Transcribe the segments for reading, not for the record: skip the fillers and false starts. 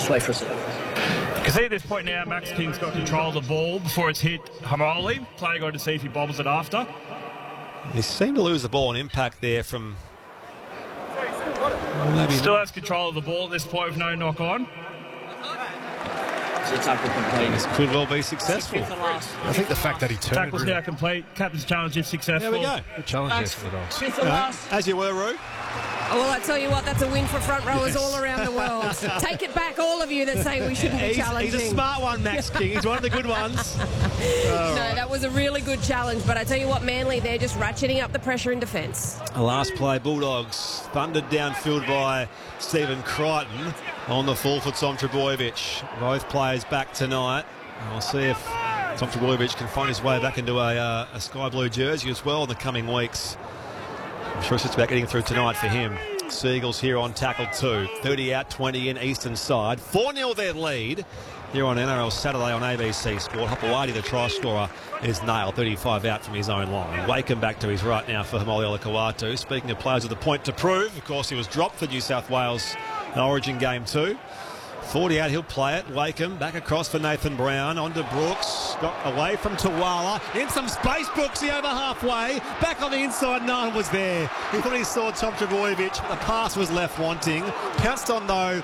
Just wait for a second. You can see at this point now, Max King's got control of the ball before it's hit Hamoli. Player going to see if he bobbles it after. He seemed to lose the ball on impact there from... Still has control of the ball at this point with no knock on. So tackle complete. This could well be successful. I think the fact that he turned... Tackle's now complete. Captain's challenge is successful. There we go. Good challenge there for the Dogs. Fifth and last. As you were, Roo. Oh, well, I tell you what, that's a win for front rowers all around the world. Take it back, all of you that say we shouldn't be challenging. He's a smart one, Max King. He's one of the good ones. That was a really good challenge. But I tell you what, Manly, they're just ratcheting up the pressure in defence. Last play, Bulldogs thundered downfield by Stephen Crichton on the full for Tom Trbojevic. Both players back tonight. We'll see if Tom Trbojevic can find his way back into a sky blue jersey as well in the coming weeks. I'm sure it's just about getting through tonight for him. Seagulls here on tackle 2. 30 out, 20 in, eastern side. 4-0 their lead here on NRL Saturday on ABC Sport. Hopewadi, the try scorer, is nailed. 35 out from his own line. Wakeham back to his right now for Hamoli Olakau'atu. Speaking of players with a point to prove, of course, he was dropped for New South Wales in Origin Game 2. 40 out, he'll play it. Wakeham back across for Nathan Brown. On to Brooks. Got away from Tuala. In some space, Brooksy over halfway. Back on the inside, no one was there. He thought he saw Tom Trbojevic, but the pass was left wanting. Pounced on, though,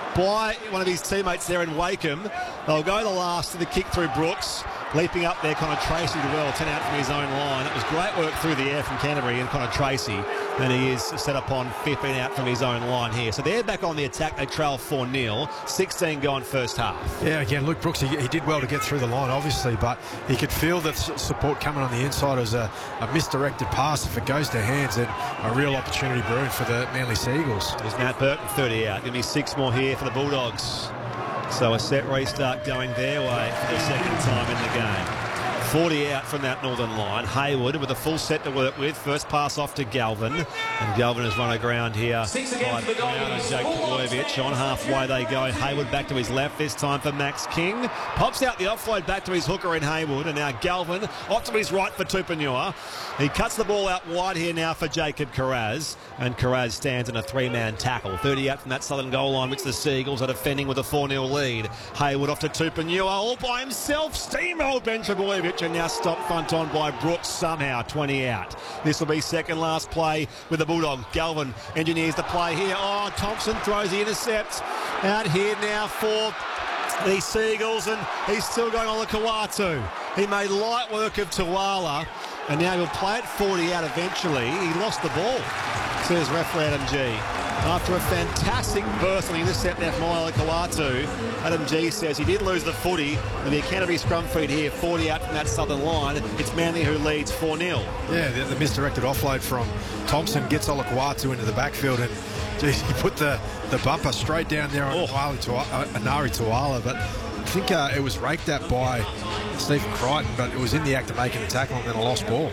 by one of his teammates there in Wakeham. They'll go the last to the kick through Brooks. Leaping up there, Connor Tracy well, 10 out from his own line. It was great work through the air from Canterbury and Connor Tracy. And he is set up on 15 out from his own line here. So they're back on the attack. They trail 4-0. 16 gone first half. Yeah, again, Luke Brooks, he did well to get through the line, obviously, but he could feel the support coming on the inside as a misdirected pass. If it goes to hands, then a real opportunity brewing for the Manly Seagulls. There's Matt Burton, 30 out. Going to be 6 more here for the Bulldogs. So a set restart going their way for the second time in the game. 40 out from that northern line. Hayward with a full set to work with. First pass off to Galvin. And Galvin has run aground here by Brown and Jake Trbojevic. On halfway they go. Hayward back to his left this time for Max King. Pops out the offload back to his hooker in Hayward. And now Galvin off to his right for Tupanua. He cuts the ball out wide here now for Jacob Carraz. And Carraz stands in a 3-man tackle. 30 out from that southern goal line, which the Seagulls are defending with a 4-0 lead. Hayward off to Tupanua all by himself. Steamrolled Ben Trbojevic. And now stopped front on by Brooks somehow. 20 out. This will be second last play with the Bulldogs. Galvin engineers the play here. Oh, Thompson throws the intercept out here now for the Seagulls, and he's still going on the Olakau'atu. He made light work of Tuala, and now he'll play it 40 out eventually. He lost the ball, says referee Adam G. After a fantastic burst on the intercept there from Olakau'atu, Adam G says he did lose the footy. There'll be a Canterbury scrum feed here, 40 out from that southern line. It's Manly who leads 4-0. Yeah, the misdirected offload from Thompson gets Olakau'atu into the backfield, and geez, he put the bumper straight down there on Anari Tuala, but I think it was raked at by Stephen Crichton, but it was in the act of making the tackle and then a lost ball.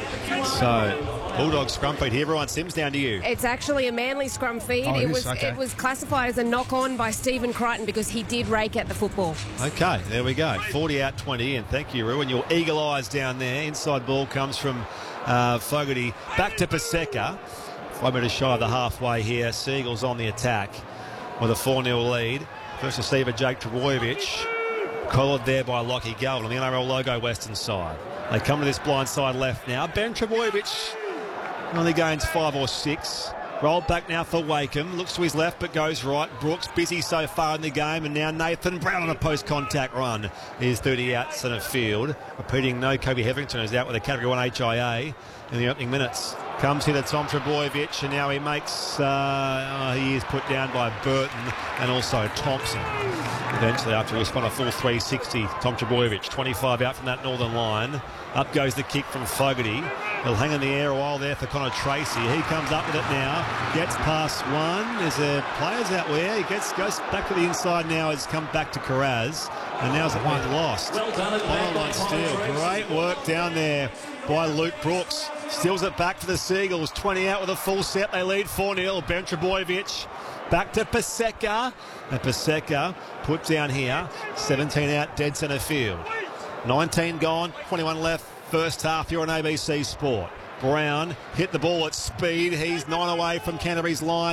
So Bulldogs scrum feed here. Ryan Sims, down to you. It's actually a Manly scrum feed. Oh, It was classified as a knock-on by Stephen Crichton because he did rake at the football. Okay, there we go. 40 out, 20 in. Thank you, Roo. And your eagle eyes down there. Inside ball comes from Fogarty back to Paseka. 5 metres shy of the halfway here. Seagulls on the attack with a 4-0 lead. First receiver, Jake Trbojevic. Collared there by Lockie Galvin on the NRL logo western side. They come to this blind side left now. Ben Trbojevic only gains 5 or 6. Rolled back now for Wakeham. Looks to his left but goes right. Brooks busy so far in the game. And now Nathan Brown on a post-contact run. Is 30 out centre field. Repeating, no Kobe Hetherington is out with a Category 1 HIA in the opening minutes. Comes here to Tom Trbojevic, and now he makes... he is put down by Burton and also Thompson. Eventually, after he spun a full 360, Tom Trbojevic, 25 out from that northern line. Up goes the kick from Fogarty. He'll hang in the air a while there for Connor Tracy. He comes up with it now. Gets past one. There's players out there. He goes back to the inside now. Has come back to Carraz. And now's it been lost. On steal. Great work down there by Luke Brooks. Steals it back to the Seagulls. 20 out with a full set. They lead 4-0. Ben Trbojevic back to Paseka. And Paseka put down here. 17 out, dead centre field. 19 gone, 21 left. First half here on ABC Sport. Brown hit the ball at speed. He's 9 away from Canterbury's line.